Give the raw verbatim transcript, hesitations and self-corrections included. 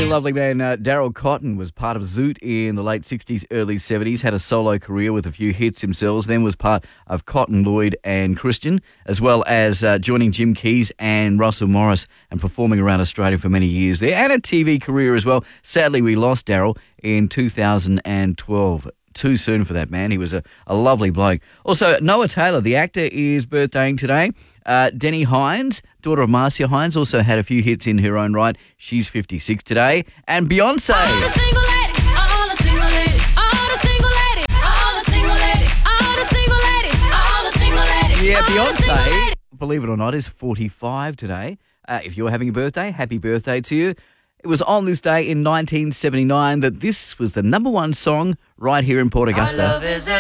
lovely, lovely man, uh, Daryl Cotton was part of Zoot in the late sixties, early seventies, had a solo career with a few hits himself, then was part of Cotton, Lloyd and Christian, as well as uh, joining Jim Keys and Russell Morris and performing around Australia for many years there, and a T V career as well. Sadly, we lost Daryl in two thousand twelve. Too soon for that, man. He was a, a lovely bloke. Also, Noah Taylor, the actor, is birthdaying today. Uh, Denny Hines, daughter of Marcia Hines, also had a few hits in her own right. She's fifty-six today. And Beyonce. All the single ladies, all the single ladies, all the single ladies, all the single ladies, all the single ladies, all the single ladies. Yeah, all the single Beyonce, ladies. believe it or not, is forty-five today. Uh, if you're having a birthday, happy birthday to you. It was on this day in nineteen seventy-nine that this was the number one song right here in Port Augusta. My love is a